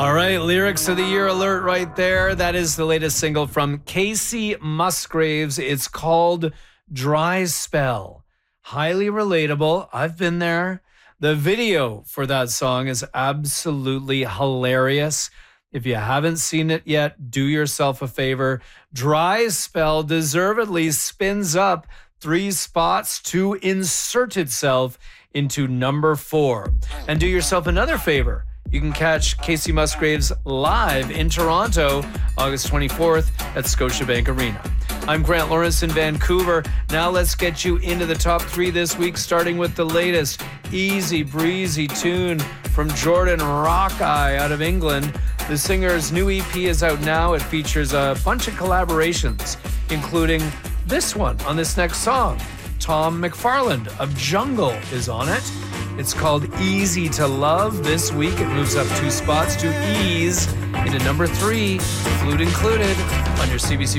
All right, Lyrics of the Year alert right there. That is the latest single from Kacey Musgraves. It's called Dry Spell. Highly relatable. I've been there. The video for that song is absolutely hilarious. If you haven't seen it yet, do yourself a favor. Dry Spell deservedly spins up 3 spots to insert itself into number 4. And do yourself another favor. You can catch Kacey Musgraves live in Toronto, August 24th at Scotiabank Arena. I'm Grant Lawrence in Vancouver. Now let's get you into the top 3 this week, starting with the latest easy breezy tune from Jordan Rockeye out of England. The singer's new EP is out now. It features a bunch of collaborations, including this one on this next song. Tom McFarland of Jungle is on it. It's called Easy to Love. This week it moves up 2 spots to ease into number 3, flute included, on your CBC